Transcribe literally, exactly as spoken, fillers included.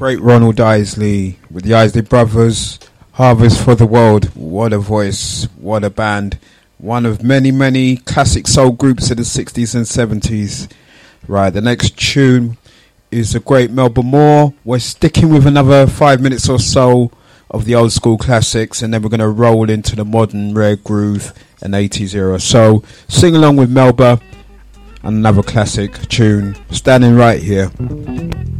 great Ronald Isley with the Isley Brothers, Harvest for the World. What a voice, what a band. One of many, many classic soul groups of the sixties and seventies. Right, the next tune is a great Melba Moore. We're sticking with another five minutes or so of the old school classics, and then we're going to roll into the modern rare groove and eighties era. So sing along with Melba and another classic tune, Standing Right Here.